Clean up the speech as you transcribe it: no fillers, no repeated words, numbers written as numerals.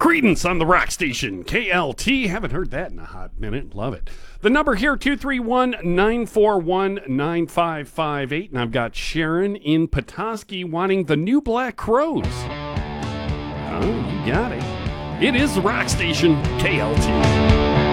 Credence on the rock station, KLT. Haven't heard that in a hot minute. Love it. The number here, 231-941-9558. And I've got Sharon in Petoskey wanting the new Black Crowes. Oh, you got it. It is the rock station, KLT.